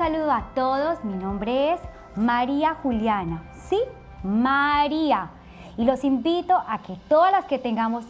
saludo a todos, mi nombre es María Juliana, ¿sí? María. Y los invito a que todas las que tengamos